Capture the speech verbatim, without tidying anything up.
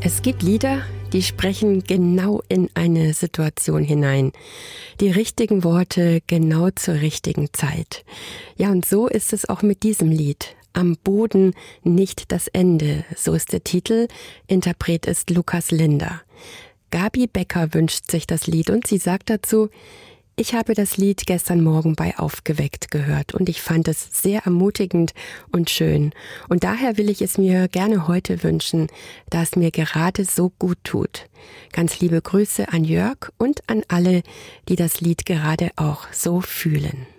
Es gibt Lieder, die sprechen genau in eine Situation hinein. Die richtigen Worte genau zur richtigen Zeit. Ja, und so ist es auch mit diesem Lied. Am Boden nicht das Ende, so ist der Titel. Interpret ist Lukas Linder. Gabi Becker wünscht sich das Lied und sie sagt dazu: Ich habe das Lied gestern Morgen bei Aufgeweckt gehört und ich fand es sehr ermutigend und schön. Und daher will ich es mir gerne heute wünschen, da es mir gerade so gut tut. Ganz liebe Grüße an Jörg und an alle, die das Lied gerade auch so fühlen.